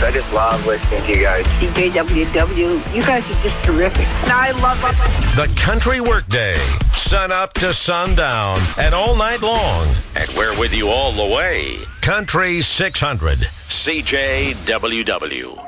I just love listening to you guys. CJWW, you guys are just terrific. And I love The Country Workday. Sun up to sundown and all night long. And we're with you all the way. Country 600. CJWW.